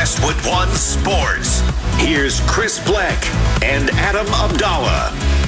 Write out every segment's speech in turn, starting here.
Westwood One Sports. Here's Chris Black and Adam Abdallah.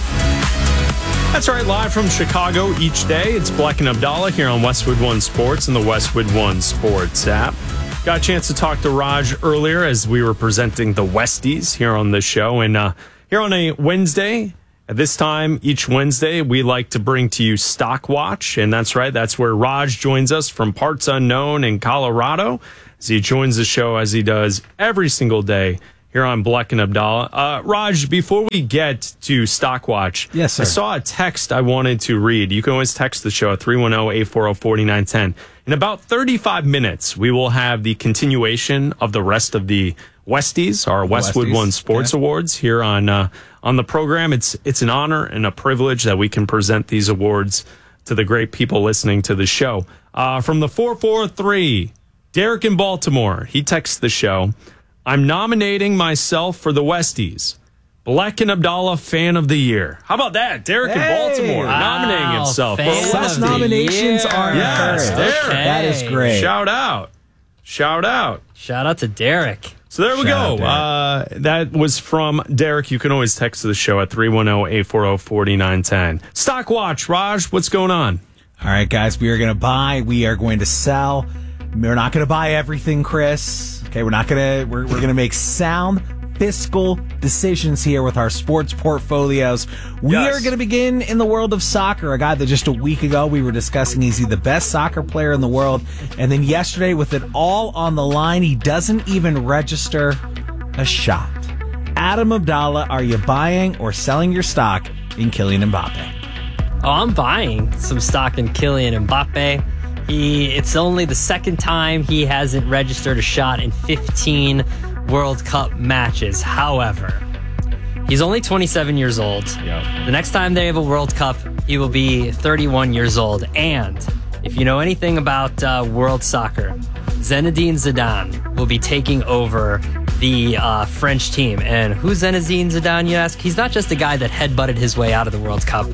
That's right, live from Chicago each day. It's Black and Abdallah here on Westwood One Sports and the Westwood One Sports app. Got a chance to talk to Raj earlier as we were presenting the Westies here on the show. And here on a Wednesday, at this time each Wednesday, we like to bring to you Stock Watch. And that's right, that's where Raj joins us from parts unknown in Colorado as he joins the show as he does every single day here on Black and Abdallah. Raj, before we get to Stock Watch, yes, sir. I saw a text I wanted to read. You can always text the show at 310-840-4910. In about 35 minutes, we will have the continuation of the rest of the Westies, our Westwood One Sports Awards here on the program. It's an honor and a privilege that we can present these awards to the great people listening to the show. From the 443, Derek in Baltimore, he texts the show. I'm nominating myself for the Westies. Black and Abdallah Fan of the Year. How about that? Derek in Baltimore nominating himself. Such nominations are encouraged. That is great. Shout out. Shout out to Derek. So there we go. That was from Derek. You can always text to the show at 310-840-4910. Stock Watch. Raj, what's going on? All right, guys, we are going to buy. We are going to sell. We're not going to buy everything, Chris. Okay, we're going to make sound fiscal decisions here with our sports portfolios. We are going to begin in the world of soccer. A guy that just a week ago we were discussing, is he the best soccer player in the world? And then yesterday, with it all on the line, he doesn't even register a shot. Adam Abdallah, are you buying or selling your stock in Kylian Mbappe? Oh, I'm buying some stock in Kylian Mbappe. It's only the second time he hasn't registered a shot in 15 World Cup matches. However, he's only 27 years old. Yep. The next time they have a World Cup, he will be 31 years old. And if you know anything about world soccer, Zinedine Zidane will be taking over the French team. And who's Zinedine Zidane, you ask? He's not just a guy that headbutted his way out of the World Cup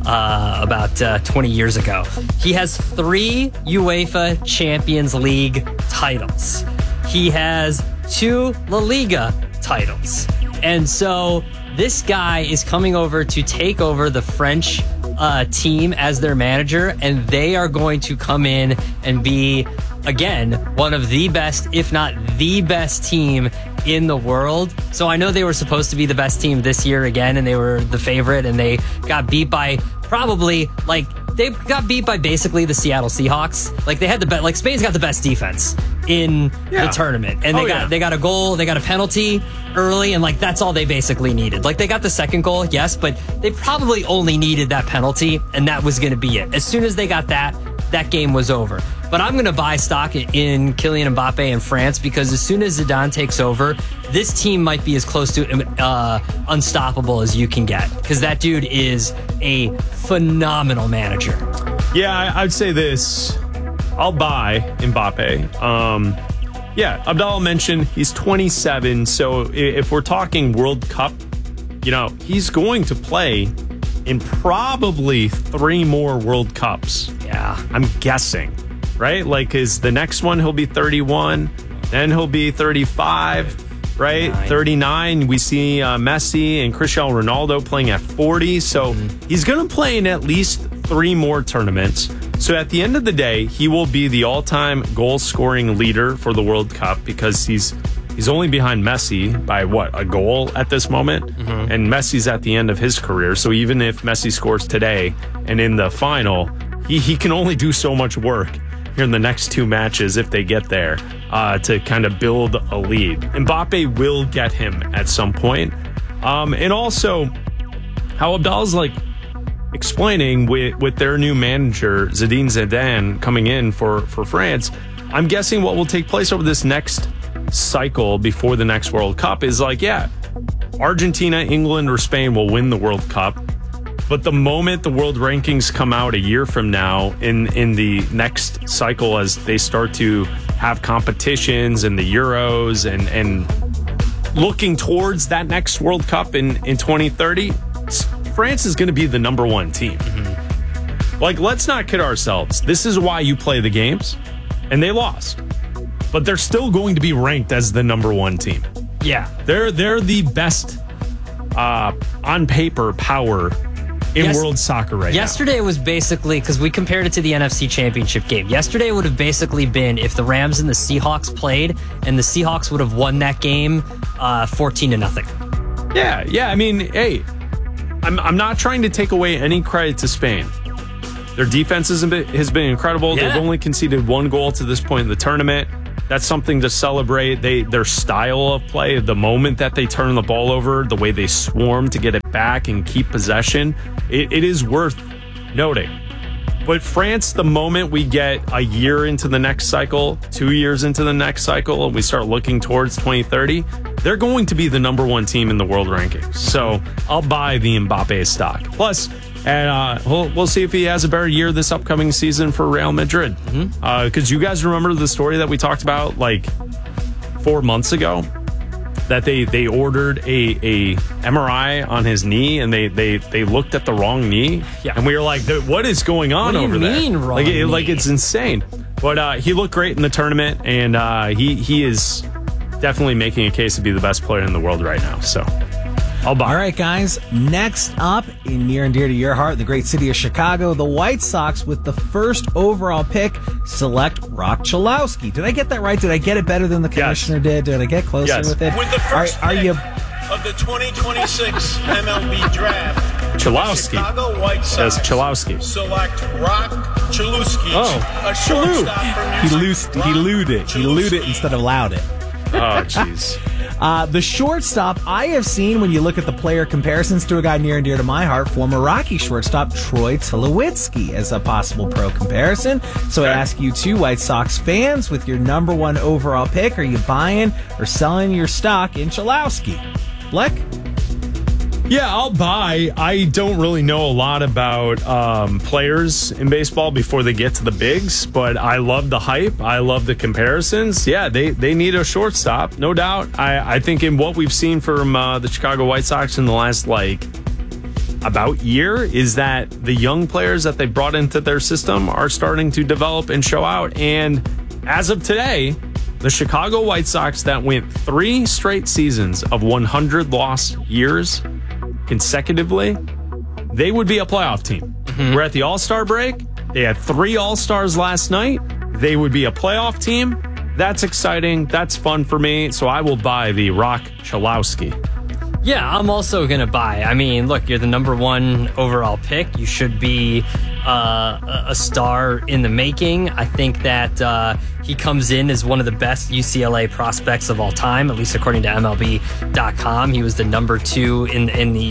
about 20 years ago. He has 3 UEFA Champions League titles. He has 2 La Liga titles. And so this guy is coming over to take over the French team as their manager, and they are going to come in and be, again, one of the best, if not the best team in the world. So I know they were supposed to be the best team this year again, and they were the favorite, and they got beat by they got beat by basically the Seattle Seahawks. Like, they had the best, like, Spain's got the best defense in the tournament. And they got a goal, they got a penalty early, and like, that's all they basically needed. Like, they got the second goal, yes, but they probably only needed that penalty, and that was going to be it. As soon as they got that game was over. But I'm going to buy stock in Kylian Mbappe in France, because as soon as Zidane takes over, this team might be as close to unstoppable as you can get, because that dude is a phenomenal manager. Yeah, I'd say this. I'll buy Mbappe. Abdallah mentioned he's 27, so if we're talking World Cup, he's going to play in probably 3 more World Cups. Yeah. I'm guessing, right? Like, is the next one he'll be 31, then he'll be 35, right? 39. We see Messi and Cristiano Ronaldo playing at 40. So he's going to play in at least 3 more tournaments. So at the end of the day, he will be the all-time goal-scoring leader for the World Cup, because he's only behind Messi by, a goal at this moment? Mm-hmm. And Messi's at the end of his career. So even if Messi scores today and in the final, he can only do so much work here in the next 2 matches, if they get there, to kind of build a lead. Mbappe will get him at some point. And also, how Abdallah's explaining with their new manager, Zinedine Zidane, coming in for France, I'm guessing what will take place over this next cycle before the next World Cup is Argentina, England, or Spain will win the World Cup. But the moment the world rankings come out a year from now in the next cycle, as they start to have competitions and the Euros and looking towards that next World Cup in 2030, France is going to be the number 1 team. Mm-hmm. Let's not kid ourselves. This is why you play the games, and they lost. but they're still going to be ranked as the number one team. Yeah. They're the best on paper power in world soccer right now. Yesterday was basically, because we compared it to the NFC Championship game. Yesterday would have basically been if the Rams and the Seahawks played, and the Seahawks would have won that game 14-0. Yeah. I mean, hey, I'm not trying to take away any credit to Spain. Their defense has been incredible. Yeah. They've only conceded 1 goal to this point in the tournament. That's something to celebrate. Their style of play, the moment that they turn the ball over, the way they swarm to get it back and keep possession, it is worth noting. But France, the moment we get a year into the next cycle, 2 years into the next cycle, and we start looking towards 2030, they're going to be the number one team in the world rankings. So I'll buy the Mbappe stock. Plus, and we'll see if he has a better year this upcoming season for Real Madrid. Because you guys remember the story that we talked about like 4 months ago, that they ordered a MRI on his knee and they looked at the wrong knee. Yeah. And we were like, what is going on over there? What do you mean wrong knee? Like it's insane. But he looked great in the tournament, and he is definitely making a case to be the best player in the world right now. So I'll buy. All right, guys. Next up, in near and dear to your heart, the great city of Chicago, the White Sox with the first overall pick select Rock Chalowski. Did I get that right? Did I get it better than the commissioner did? Did I get closer with it? With the first are pick you? of the 2026 MLB Draft, Chalowski. the Chicago White Sox Yes, Chalowski. select Rock Chalowski, a shortstop from New York. He lewd it instead of loud it. Oh, jeez. The shortstop I have seen when you look at the player comparisons to a guy near and dear to my heart, former Rocky shortstop Troy Tulowitzki as a possible pro comparison. So I ask you two White Sox fans, with your number one overall pick, are you buying or selling your stock in Chalowski? Bleck? Yeah, I'll buy. I don't really know a lot about players in baseball before they get to the bigs, but I love the hype. I love the comparisons. Yeah, they need a shortstop, no doubt. I think in what we've seen from the Chicago White Sox in the last, about year, is that the young players that they brought into their system are starting to develop and show out. And as of today, the Chicago White Sox that went 3 straight seasons of 100 lost years consecutively, they would be a playoff team. We're at the All-Star break. They had 3 All-Stars last night. They would be a playoff team. That's exciting. That's fun for me. So I will buy the Rock Chalowski. Yeah, I'm also going to buy. I mean, look, you're the number one overall pick. You should be a star in the making. I think that he comes in as one of the best UCLA prospects of all time, at least according to MLB.com. He was the number 2 in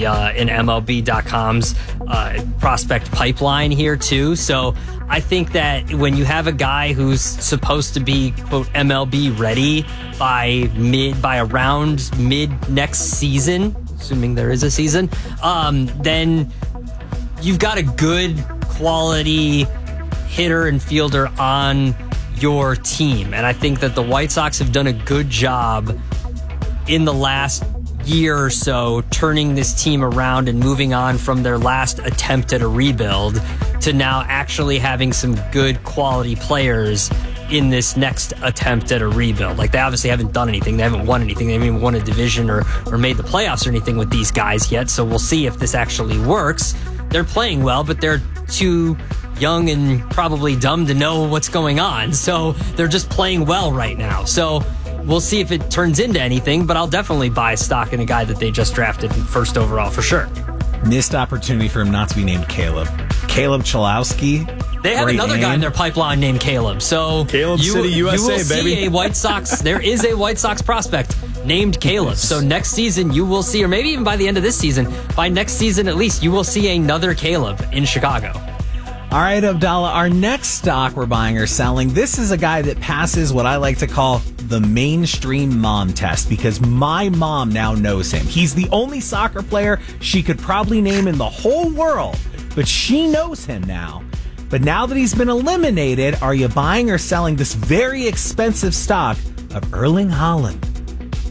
MLB.com's prospect pipeline here too. So I think that when you have a guy who's supposed to be, quote, MLB ready by around mid next season, assuming there is a season, then you've got a good quality hitter and fielder on your team. And I think that the White Sox have done a good job in the last year or so turning this team around and moving on from their last attempt at a rebuild to now actually having some good quality players in this next attempt at a rebuild. Like, they obviously haven't done anything. They haven't won anything. They haven't even won a division or made the playoffs or anything with these guys yet. So we'll see if this actually works. They're playing well, but they're too young and probably dumb to know what's going on. So they're just playing well right now. So we'll see if it turns into anything, but I'll definitely buy stock in a guy that they just drafted first overall for sure. Missed opportunity for him not to be named Caleb. Caleb Chalowski. They have another guy in their pipeline named Caleb. So Caleb City, USA, you will see baby. a White Sox. There is a White Sox prospect named Caleb. So next season you will see, or maybe even by the end of this season, by next season at least, you will see another Caleb in Chicago. All right, Abdallah, our next stock we're buying or selling, this is a guy that passes what I like to call the mainstream mom test, because my mom now knows him. He's the only soccer player she could probably name in the whole world, but she knows him now. But now that he's been eliminated, are you buying or selling this very expensive stock of Erling Haaland?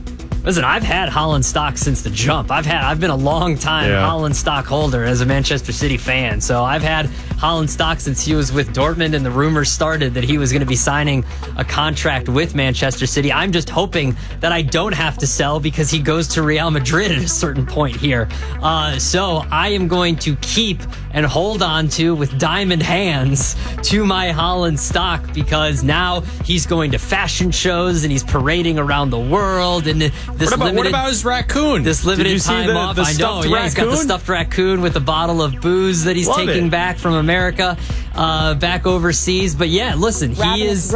Listen, I've had Holland stock since the jump. I've been a long time Holland stock holder as a Manchester City fan. So I've had Holland stock since he was with Dortmund and the rumors started that he was going to be signing a contract with Manchester City. I'm just hoping that I don't have to sell because he goes to Real Madrid at a certain point here. So I am going to keep and hold on to with diamond hands to my Holland stock because now he's going to fashion shows and he's parading around the world and what about his raccoon? This limited time off. I know. Yeah, he's got the stuffed raccoon with a bottle of booze that he's taking back from America, back overseas. But yeah, listen, he's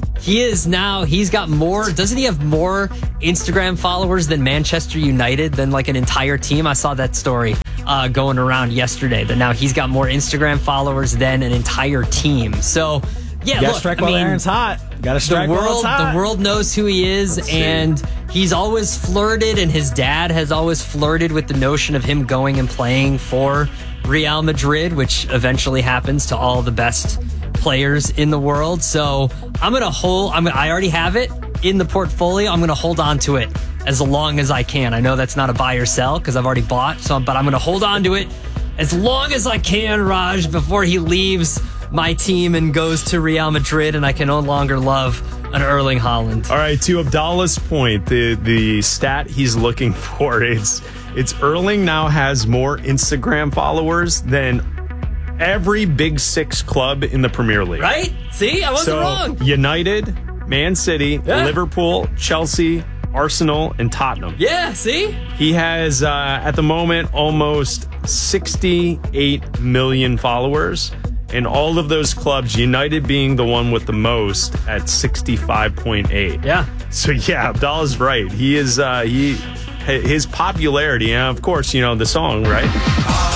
got more. Doesn't he have more Instagram followers than Manchester United, than like an entire team? I saw that story going around yesterday that now he's got more Instagram followers than an entire team. So yeah, look, strike while the iron's hot. Got to strike while it's hot. The world knows who he is, and he's always flirted, and his dad has always flirted with the notion of him going and playing for Real Madrid, which eventually happens to all the best players in the world. So I'm going to hold. I already have it in the portfolio. I'm going to hold on to it as long as I can. I know that's not a buy or sell because I've already bought, but I'm going to hold on to it as long as I can, Raj, before he leaves my team and goes to Real Madrid and I can no longer love an Erling Haaland. All right, to Abdallah's point, the stat he's looking for, it's Erling now has more Instagram followers than every Big Six club in the Premier League. Right? See, I wasn't wrong. United, Man City, Liverpool, Chelsea, Arsenal, and Tottenham. Yeah, see? He has, at the moment, almost 68 million followers. And all of those clubs, United being the one with the most at 65.8. Yeah. So, yeah, Abdallah's right. He is, his popularity, and of course, the song, right?